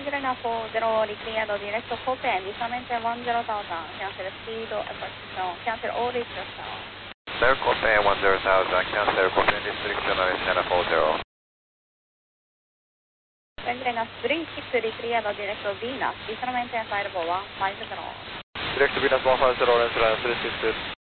Vendrena 40 ricreato diretto Copen, visamente 10,000, cancel speed, cancel all restriction. Clear Copen 10,000, cancel Copen restriction, Cessna 40. Vendrena 36 ricreato diretto Venus, visamente 5,150. Direct to Venus 150, Lawrence 36.